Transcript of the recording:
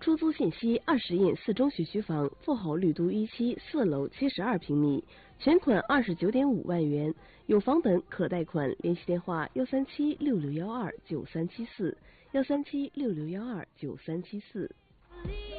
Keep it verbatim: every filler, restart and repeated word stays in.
出租信息：二十印四中学区房，富豪绿都一期四楼七十二平米，全款二十九点五万元，有房本可贷款。联系电话：幺三七六六幺二九三七四，幺三七六六幺二九三七四。